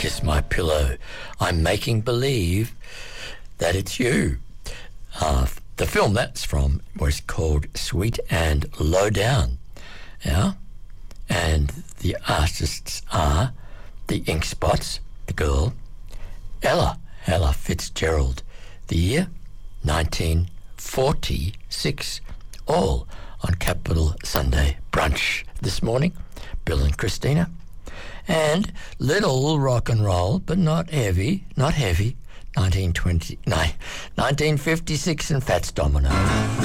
Kiss My Pillow. I'm making believe that it's you. The film that's from was called Sweet and Low Down. Yeah? And the artists are the Ink Spots, the girl, Ella Fitzgerald, the year 1946, all on Capital Sunday Brunch this morning. Bill and Christina. And little rock and roll, but not heavy, 1956 and Fats Domino.